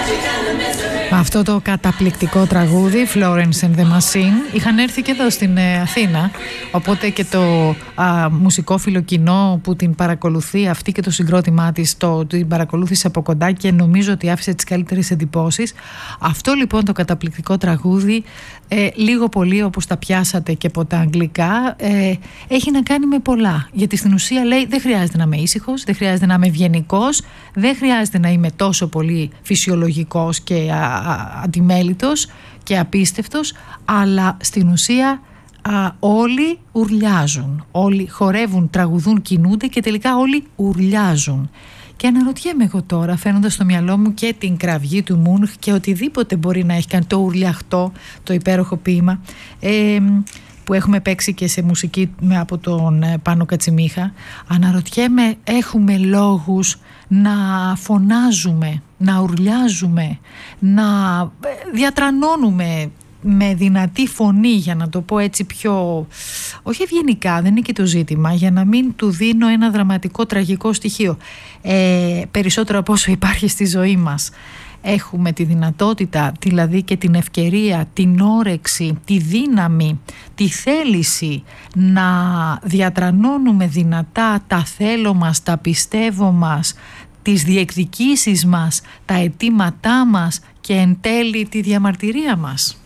Αυτό το καταπληκτικό τραγούδι Florence and the Machine είχαν έρθει και εδώ στην Αθήνα, οπότε και το μουσικόφιλο κοινό που την παρακολουθεί αυτή και το συγκρότημά της την παρακολούθησε από κοντά και νομίζω ότι άφησε τις καλύτερες εντυπώσεις. Αυτό λοιπόν το καταπληκτικό τραγούδι, λίγο πολύ όπως τα πιάσατε και από τα αγγλικά, έχει να κάνει με πολλά, γιατί στην ουσία λέει δεν χρειάζεται να είμαι ήσυχος, δεν χρειάζεται να είμαι ευγενικός, δεν χρειάζεται να είμαι τόσο πολύ φυσιολογικός και αντιμέλητος και απίστευτος, αλλά στην ουσία όλοι ουρλιάζουν, όλοι χορεύουν, τραγουδούν, κινούνται και τελικά όλοι ουρλιάζουν. Και αναρωτιέμαι εγώ τώρα, φαίνοντας στο μυαλό μου και την κραυγή του Μούνχ και οτιδήποτε μπορεί να έχει κάνει, το ουρλιαχτό, το υπέροχο ποίημα που έχουμε παίξει και σε μουσική από τον Πάνο Κατσιμίχα, αναρωτιέμαι, έχουμε λόγους να φωνάζουμε, να ουρλιάζουμε, να διατρανώνουμε με δυνατή φωνή, για να το πω έτσι πιο, όχι ευγενικά, δεν είναι και το ζήτημα, για να μην του δίνω ένα δραματικό τραγικό στοιχείο, περισσότερο από όσο υπάρχει στη ζωή μας. Έχουμε τη δυνατότητα, δηλαδή και την ευκαιρία, την όρεξη, τη δύναμη, τη θέληση να διατρανώνουμε δυνατά τα θέλω μας, τα πιστεύω μας, τις διεκδικήσεις μας, τα αιτήματά μας και εν τέλει τη διαμαρτυρία μας.